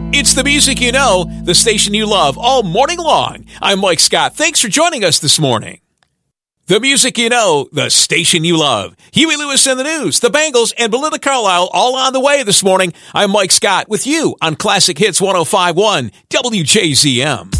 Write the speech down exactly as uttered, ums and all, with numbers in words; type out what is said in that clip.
It's the music you know, the station you love all morning long. I'm Mike Scott. Thanks for joining us this morning. The music you know, the station you love. Huey Lewis and the News, the Bangles, and Belinda Carlisle all on the way this morning. I'm Mike Scott with you on Classic Hits one oh five point one W J Z M.